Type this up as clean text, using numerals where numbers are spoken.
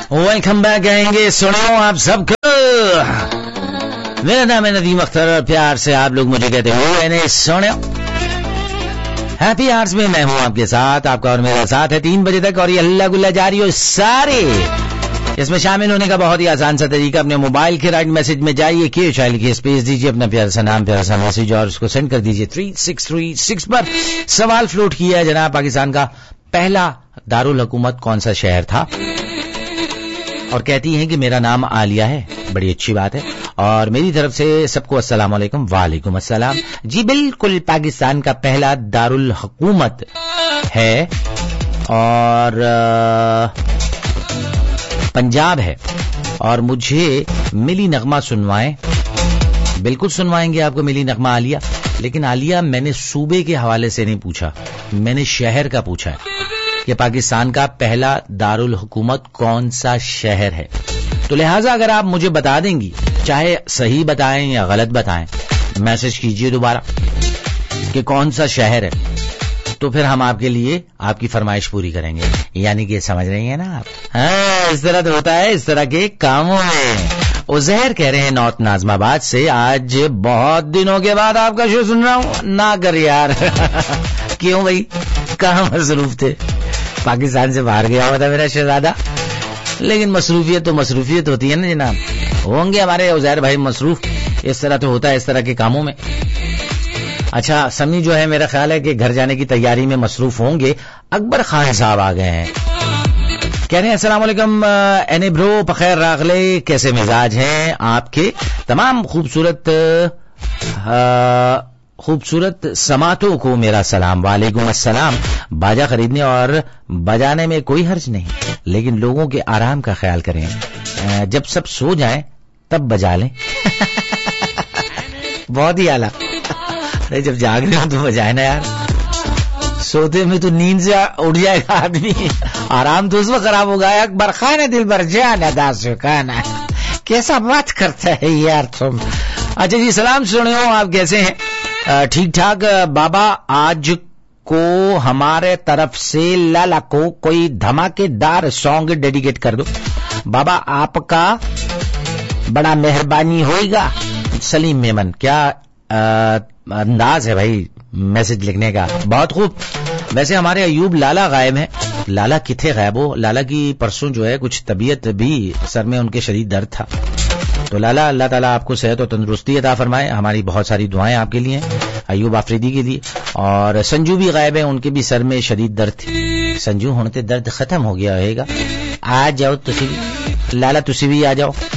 Welcome back कहेंगे सुनो आप सबको। मेरा नाम है नदीम अख्तर और प्यार से आप लोग मुझे कहते हो सुनो। हैप्पी आवर्स में मैं हूं आपके साथ, आपका और मेरा साथ है 3 बजे तक, और ये अल्लाह गुल्ला जारी हो सारे। इसमें शामिल होने का बहुत ही आसान सा तरीका, अपने मोबाइल के राइट मैसेज में जाइए, के शायद लिखिए, स्पेस दीजिए, अपना प्यारा सा नाम, प्यारा सा मैसेज और उसको सेंड कर दीजिए 3636 पर। सवाल फ्लोट किया है जनाब, पाकिस्तान का पहला दारुल हुकूमत कौन सा शहर था? और कहती हैं कि मेरा नाम आलिया है। बड़ी अच्छी बात है। और मेरी तरफ से सबको अस्सलाम वालेकुम। वालेकुम अस्सलाम। जी बिल्कुल, पाकिस्तान का पहला दारुल हुकूमत है और पंजाब है। और मुझे मिली नगमा सुनवाएं। बिल्कुल सुनवाएंगे आपको मिली नगमा आलिया। लेकिन आलिया, मैंने सूबे के हवाले से नहीं पूछा, मैंने शहर का पूछा है कि पाकिस्तान का पहला दारुल हुकूमत कौन सा शहर है। तो लिहाजा अगर आप मुझे बता देंगी, चाहे सही बताएं या गलत बताएं, मैसेज कीजिए दोबारा कि कौन सा शहर है, तो फिर हम आपके लिए आपकी फरमाइश पूरी करेंगे। यानी कि समझ रही हैं ना आप? हाँ, इस तरह तो होता है इस तरह के कामों में। उज़ैर कह रहे हैं नॉर्थ नाज़माबाद से, आज बहुत दिनों के बाद आपका शो सुन रहा हूं। ना कर यार। क्यों भाई, कहाँ मसरूफ थे? पाकिस्तान से बाहर गया हुआ था मेरा शहजादा। लेकिन मसरूफियत तो मसरूफियत होती है ना जनाब। होंगे हमारे उज़ैर भाई मसरूफ, इस तरह तो होता है इस तरह के कामों में। अच्छा, समी जो है मेरा ख्याल है कि घर जाने की तैयारी में मसरूफ होंगे। अकबर खान साहब आ गए हैं, कह रहे हैं अस्सलाम वालेकुम एने ब्रो, बखैर रागले, कैसे मिजाज हैं आपके? तमाम खूबसूरत समातों को मेरा सलाम। वालेकुम अस्सलाम। बाजा खरीदने और बजाने में कोई हर्ज नहीं, लेकिन लोगों के आराम का ख्याल करें। जब सब सो जाएं तब बजा लें। बहुत ही आला। अरे जब जाग रहे हो तो बजाए ना यार, सोते में तो नींद से उठ जाएगा आदमी, आराम तो उस वक्त खराब होगा। अकबर खान दिल भर जाना दास खाना, कैसा बात करता है यार तुम। अच्छा जी, सलाम सुने हो, आप कैसे हैं? ठीक ठाक बाबा। आज को हमारे तरफ से लाला को कोई धमाकेदार सॉन्ग डेडिकेट कर दो बाबा, आपका बड़ा मेहरबानी होएगा। सलीम मेमन, क्या अंदाज है भाई मैसेज लिखने का, बहुत खूब। वैसे हमारे अयूब लाला गायब हैं। लाला किथे गायब हो? लाला की परसों जो है कुछ तबीयत भी, सर में उनके शदीद दर्द था। तो लाला, अल्लाह ताला आपको सेहत और तंदुरुस्ती अता फरमाए। हमारी बहुत सारी दुआएं आपके लिए, अयूब आफरीदी के लिए। और संजू भी गायब है, उनके भी सर में शदीद दर्द थी। संजू होने दर्द खत्म हो गया होगा। आ जाओ तुसी भी, लाला तुसी भी आ जाओ।